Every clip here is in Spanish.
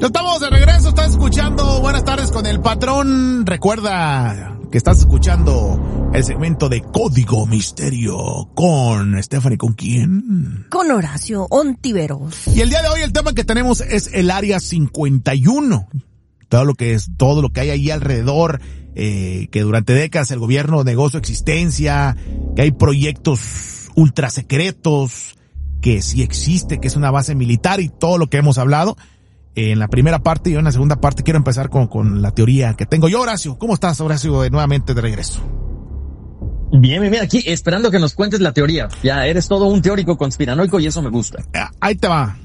Ya estamos de regreso, estás escuchando Buenas tardes con el patrón. Recuerda que estás escuchando el segmento de Código Misterio con Stephanie, ¿con quién? Con Horacio Ontiveros. Y el día de hoy el tema que tenemos es el Área 51. Todo lo que hay ahí alrededor, que durante décadas el gobierno negó su existencia, que hay proyectos ultra secretos, que sí existe, que es una base militar y todo lo que hemos hablado. En la primera parte y en la segunda parte quiero empezar con la teoría que tengo yo. Horacio, ¿cómo estás, Horacio? Nuevamente de regreso. Bien, aquí esperando que nos cuentes la teoría. Ya eres todo un teórico conspiranoico y eso me gusta. Ahí te va.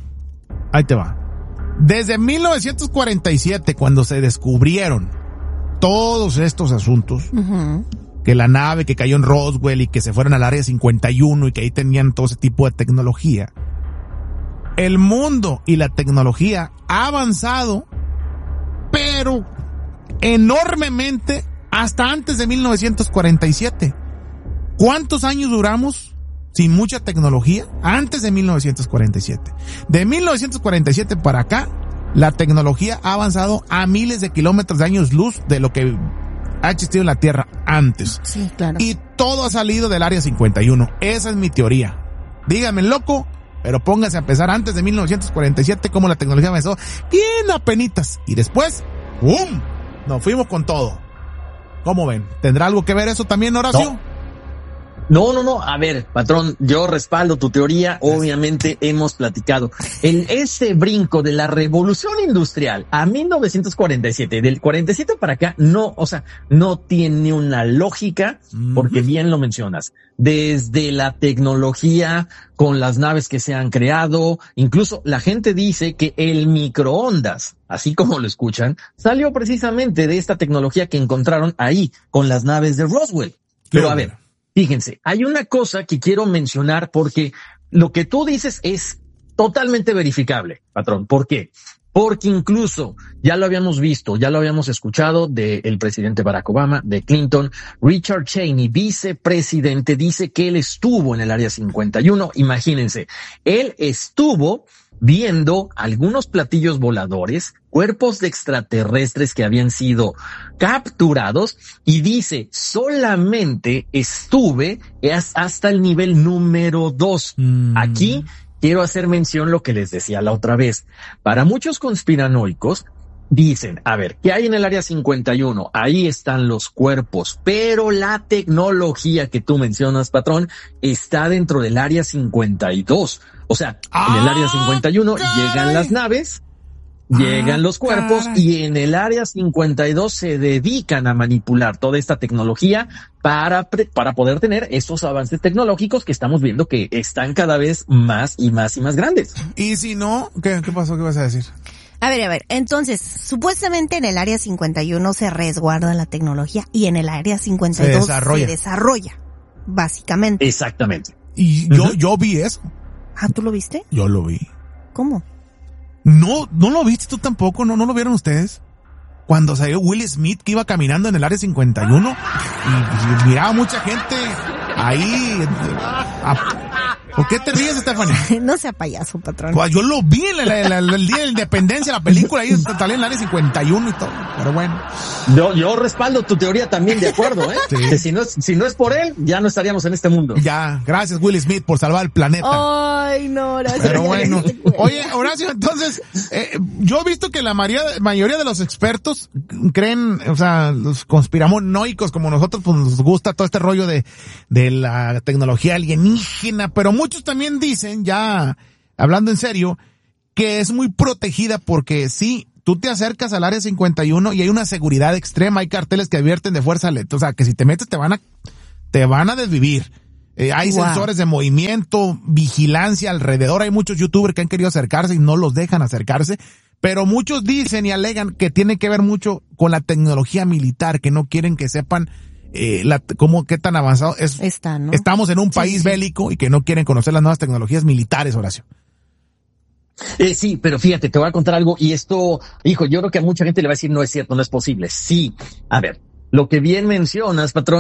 Desde 1947, cuando se descubrieron todos estos asuntos, que la nave que cayó en Roswell y que se fueron al Área 51 y que ahí tenían todo ese tipo de tecnología, el mundo y la tecnología ha avanzado, pero enormemente hasta antes de 1947. ¿Cuántos años duramos sin mucha tecnología antes de 1947? De 1947 para acá, la tecnología ha avanzado a miles de kilómetros de años luz de lo que ha existido en la Tierra antes. Sí, claro. Y todo ha salido del Área 51. Esa es mi teoría. Díganme, loco, pero pónganse a empezar antes de 1947 como la tecnología avanzó bien apenitas. Y después, ¡bum!, nos fuimos con todo. ¿Cómo ven? ¿Tendrá algo que ver eso también, Horacio? No. A ver, patrón, yo respaldo tu teoría. Obviamente hemos platicado. Ese brinco de la revolución industrial a 1947, del 47 para acá, no tiene una lógica, porque bien lo mencionas. Desde la tecnología con las naves que se han creado, incluso la gente dice que el microondas, así como lo escuchan, salió precisamente de esta tecnología que encontraron ahí con las naves de Roswell. Pero a ver, fíjense, hay una cosa que quiero mencionar porque lo que tú dices es totalmente verificable, patrón. ¿Por qué? Porque incluso ya lo habíamos visto, ya lo habíamos escuchado del presidente Barack Obama, de Clinton. Richard Cheney, vicepresidente, dice que él estuvo en el Área 51. Imagínense, él estuvo viendo algunos platillos voladores, cuerpos de extraterrestres que habían sido capturados, y dice, solamente estuve hasta el nivel número 2. Aquí quiero hacer mención lo que les decía la otra vez. Para muchos conspiranoicos, dicen, a ver, ¿qué hay en el Área 51? Ahí están los cuerpos, pero la tecnología que tú mencionas, patrón, está dentro del Área 52. O sea, en el Área 51 llegan las naves, llegan los cuerpos, y en el Área 52 se dedican a manipular toda esta tecnología para poder tener estos avances tecnológicos que estamos viendo que están cada vez más y más y más grandes. Y si no, ¿qué pasó? ¿Qué vas a decir? A ver, entonces, supuestamente en el Área 51 se resguarda la tecnología y en el Área 52 se desarrolla, básicamente. Exactamente. Y yo vi eso. Ah, ¿tú lo viste? Yo lo vi. ¿Cómo? No lo viste tú tampoco, no lo vieron ustedes. Cuando salió Will Smith que iba caminando en el Área 51 y miraba mucha gente ahí. ¿Por qué te ríes, Stephanie? No sea payaso, patrón. Pues yo lo vi el día de la independencia, la película, ahí salía en el Área 51 y todo, pero bueno. Yo respaldo tu teoría también, de acuerdo, ¿eh? Sí. Que si no es por él, ya no estaríamos en este mundo. Ya, gracias Will Smith por salvar el planeta. Ay, no, Horacio. Pero bueno. Oye, Horacio, entonces, yo he visto que la mayoría de los expertos creen, o sea, los conspiranoicos como nosotros, pues nos gusta todo este rollo de la tecnología alienígena, pero muchos también dicen, ya hablando en serio, que es muy protegida porque sí, tú te acercas al Área 51 y hay una seguridad extrema, hay carteles que advierten de fuerza letal, o sea, que si te metes te van a desvivir. Hay sensores de movimiento, vigilancia alrededor, hay muchos youtubers que han querido acercarse y no los dejan acercarse, pero muchos dicen y alegan que tiene que ver mucho con la tecnología militar, que no quieren que sepan qué tan avanzado está, ¿no? Estamos en un país bélico y que no quieren conocer las nuevas tecnologías militares, Horacio. Sí, pero fíjate, te voy a contar algo y esto, hijo, yo creo que a mucha gente le va a decir no es cierto, no es posible. Sí, a ver, lo que bien mencionas, patrón,